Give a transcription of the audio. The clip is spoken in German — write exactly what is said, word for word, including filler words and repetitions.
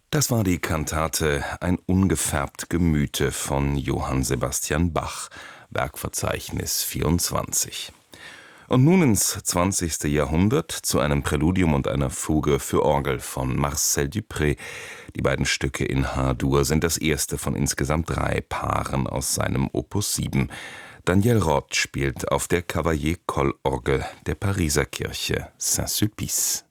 Das war die Kantate »Ein ungefärbt Gemüte« von Johann Sebastian Bach, Werkverzeichnis vierundzwanzig. Und nun ins zwanzigste Jahrhundert zu einem Präludium und einer Fuge für Orgel von Marcel Dupré. Die beiden Stücke in H-Dur sind das erste von insgesamt drei Paaren aus seinem Opus sieben. Daniel Rod spielt auf der Cavaillé-Coll-Orgel der Pariser Kirche Saint-Sulpice.